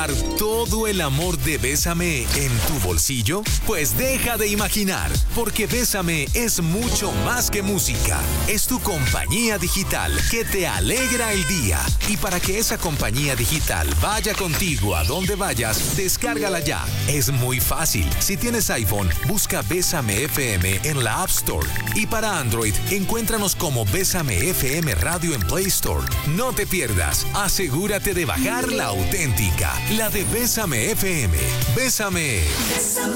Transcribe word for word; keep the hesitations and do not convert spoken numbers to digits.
llevar todo el amor de Bésame en tu bolsillo? Pues deja de imaginar, porque Bésame es mucho más que música. Es tu compañía digital que te alegra el día. Y para que esa compañía digital vaya contigo a donde vayas, descárgala ya. Es muy fácil. Si tienes iPhone, busca Bésame F M en la App Store. Y para Android, encuéntranos como Bésame F M Radio en Play Store. No te pierdas. Asegúrate de bajar la auténtica, la de Bésame F M. Bésame.